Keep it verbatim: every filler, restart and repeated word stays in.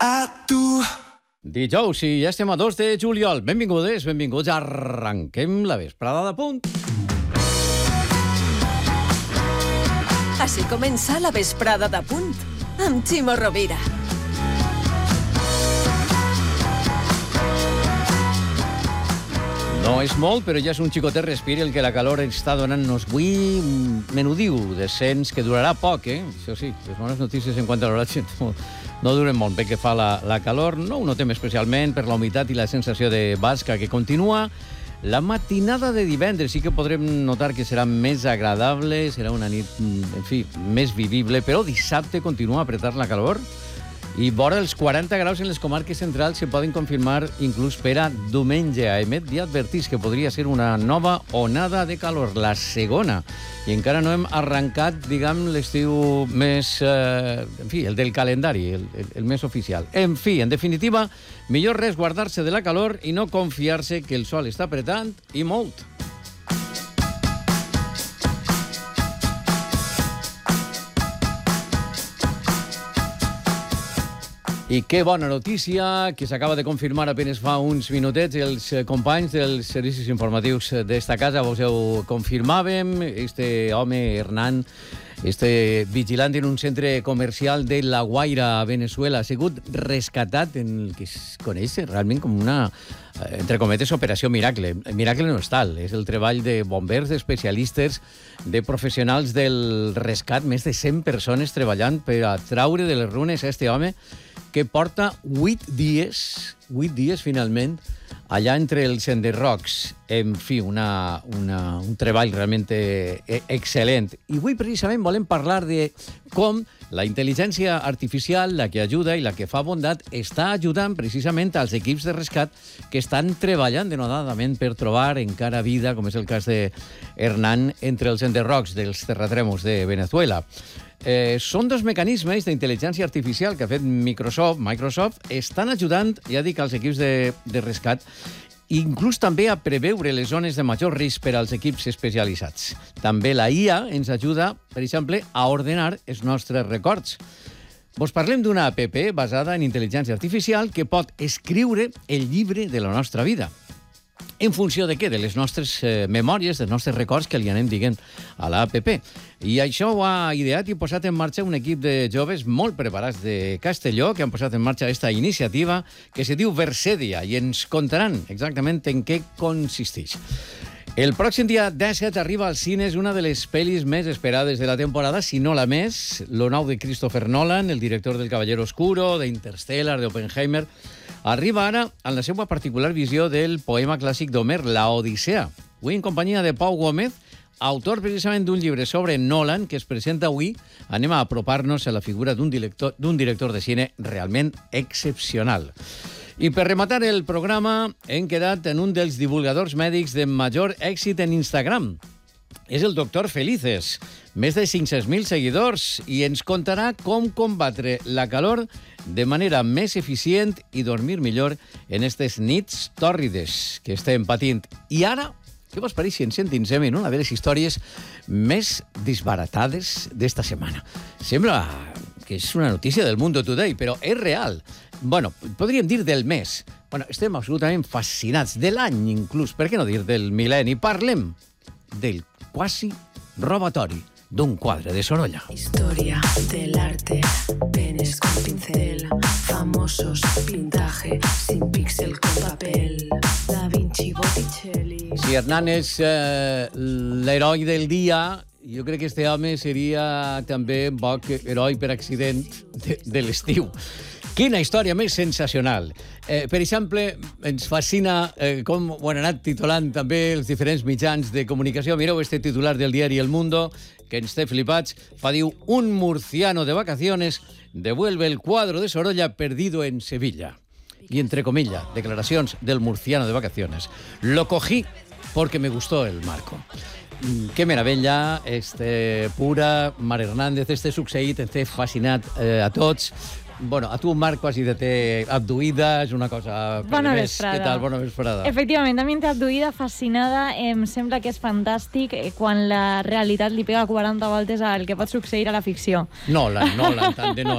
a tu. Dijous, i ja estem a dos de juliol. Benvingudes, benvinguts. Arrenquem la vesprada de punt. Així comença la vesprada de punt, amb Ximo Rovira. No és molt, però ja és un xicotet respir el que la calor està donant-nos avui. Menudiu, descens que durarà poc, eh? Això sí, les bones notícies en quant a l'horatge no, no duren molt. Bé que fa la, la calor, no ho notem especialment per la humitat i la sensació de basca que continua. La matinada de divendres sí que podrem notar que serà més agradable, serà una nit, en fi, més vivible, però dissabte continua a apretar la calor i vora els quaranta graus en les comarques centrals se poden confirmar inclús per a diumenge. A Emet ja advertís que podria ser una nova onada de calor, la segona, i encara no hem arrencat, diguem, l'estiu més, eh, en fi, el del calendari, el, el, el més oficial. En fi, en definitiva, millor resguardar-se de la calor i no confiar-se que el sol està apretant i molt. I que bona notícia, que s'acaba de confirmar apenas fa uns minutets. Els companys dels servicis informatius d'esta casa vos ho confirmàvem. Este home, Hernán, este vigilant en un centre comercial de La Guaira, a Venezuela, ha sigut rescatat en el que es coneix realment com una, entre cometes, operació miracle. Miracle no és tal, és el treball de bombers, d'especialistes, de professionals del rescat, més de cent persones treballant per a traure de les runes a este home que porta vuit dies, vuit dies finalment, allà entre els enderrocs. En fi, una, una, un treball realment excel·lent. I avui precisament volem parlar de com la intel·ligència artificial, la que ajuda i la que fa bondat, està ajudant precisament als equips de rescat que estan treballant denodadament per trobar encara vida, com és el cas de Hernán, entre els enderrocs dels terratrèmols de Venezuela. Eh, són dos mecanismes d'intel·ligència artificial que ha fet Microsoft. Microsoft estan ajudant, ja dic, als equips de, de rescat, inclús també a preveure les zones de major risc per als equips especialitzats. També la I A ens ajuda, per exemple, a ordenar els nostres records. Vos parlem d'una app basada en intel·ligència artificial que pot escriure el llibre de la nostra vida. En funció de què? De les nostres eh, memòries, dels nostres records que li anem dient a l'app. I això ho ha ideat i posat en marxa un equip de joves molt preparats de Castelló que han posat en marxa aquesta iniciativa que se diu Versedia i ens contaran exactament en què consisteix. El pròxim dia disset arriba als cines una de les pel·lis més esperades de la temporada, si no la més, lo nou de Christopher Nolan, el director del Caballero Oscuro, d'Interstellar, d'Oppenheimer. Arriba ara en la seva particular visió del poema clàssic d'Homer, La Odissea. Avui en companyia de Pau Gómez, autor precisament d'un llibre sobre Nolan que es presenta avui. Anem a apropar-nos a la figura d'un director, d'un director de cine realment excepcional. I per rematar el programa hem quedat en un dels divulgadors mèdics de major èxit en Instagram. És el doctor Felices, més de cinc-cents mil seguidors, i ens contarà com combatre la calor de manera més eficient i dormir millor en aquestes nits tòrrides que estem patint. I ara, què vos pareix si ens endinsem en una de les històries més disbaratades d'esta setmana? Sembla que és una notícia del Mundo Today, però és real. Bueno, podríem dir del mes. Bueno, estem absolutament fascinats, de l'any inclús, per què no dir del mil·lenni? Parlem del quasi robatori d'un quadre de Sorolla. Historia del arte, penes con pincel, famosos pintaje, sin píxel con papel, Da Vinci, Botticelli... Si Hernán és eh, l'heroi del dia, jo crec que este home seria també un poc heroi per accident de, de l'estiu. Quina història més sensacional. Eh, per exemple, ens fascina eh, com ho han anat titulant també els diferents mitjans de comunicació. Mireu este titular del diari El Mundo, que ens té flipats. Fa, diu, un murciano de vacaciones devuelve el cuadro de Sorolla perdido en Sevilla. Y entre comillas, declaracions del murciano de vacaciones. Lo cogí porque me gustó el marco. Qué meravella, este pura, Mar Hernández, este succeït, ens té fascinat eh, a tots. Bueno, a tu, Marc, quasi de té abduïda, és una cosa... Bona més. vesprada. Què tal? Bona vesprada. Efectivament, a mi em té abduïda, fascinada. Em sembla que és fantàstic quan la realitat li pega quaranta voltes al que pot succeir a la ficció. Nolan, Nolan, tant de Nolan.